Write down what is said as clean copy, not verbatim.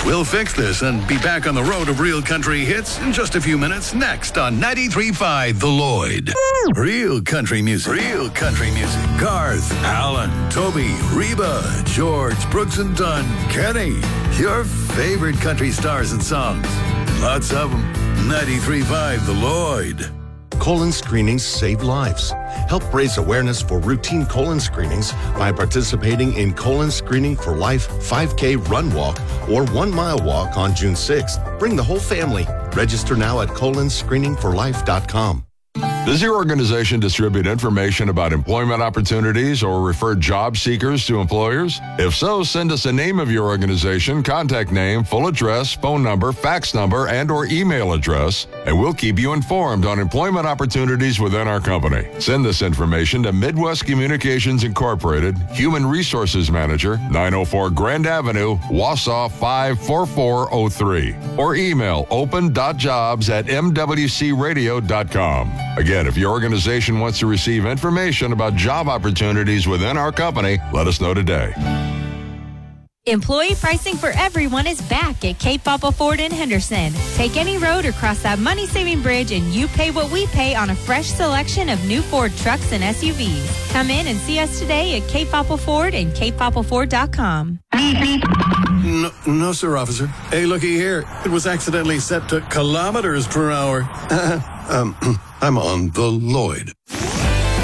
We'll fix this and be back on the road of real country hits in just a few minutes. Next on 93.5 The Lloyd. Real country music. Real country music. Garth, Alan, Toby, Reba, George, Brooks and Dunn, Kenny. Your favorite country stars and songs. Lots of them. 93.5 The Lloyd. Colon screenings save lives. Help raise awareness for routine colon screenings by participating in Colon Screening for Life 5K Run Walk or 1 mile walk on June 6th. Bring the whole family. Register now at colonscreeningforlife.com. Does your organization distribute information about employment opportunities or refer job seekers to employers? If so, send us a name of your organization, contact name, full address, phone number, fax number, and or email address, and we'll keep you informed on employment opportunities within our company. Send this information to Midwest Communications Incorporated, Human Resources Manager, 904 Grand Avenue, Wausau 54403, or email open.jobs@mwcradio.com. Again, if your organization wants to receive information about job opportunities within our company, let us know today. Employee pricing for everyone is back at Cape Papa Ford in Henderson. Take any road or cross that money-saving bridge and you pay what we pay on a fresh selection of new Ford trucks and SUVs. Come in and see us today at Cape Papa Ford and CapePapaFord.com. No, sir, officer. Hey, looky here. It was accidentally set to kilometers per hour. I'm on the Lloyd.